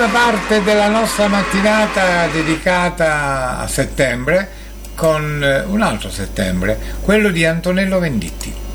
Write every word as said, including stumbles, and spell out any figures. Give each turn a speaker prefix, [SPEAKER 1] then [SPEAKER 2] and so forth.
[SPEAKER 1] seconda parte della nostra mattinata dedicata a settembre con un altro settembre, quello di Antonello Venditti.